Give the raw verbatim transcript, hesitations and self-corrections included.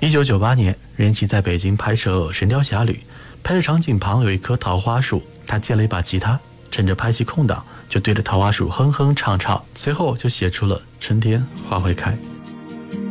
一九九八年，任琪在北京拍摄《神雕侠侣》，拍摄场景旁有一棵桃花树，他借了一把吉他，趁着拍戏空档就对着桃花树哼哼唱唱，随后就写出了《春天花会开》。